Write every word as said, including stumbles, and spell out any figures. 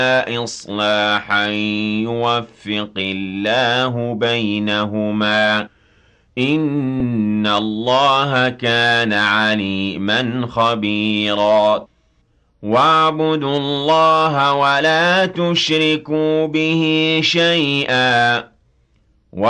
إصلاحا يوفق الله بينهما إن الله كان عليما خبيرا واعبدوا الله ولا تشركوا به شيئا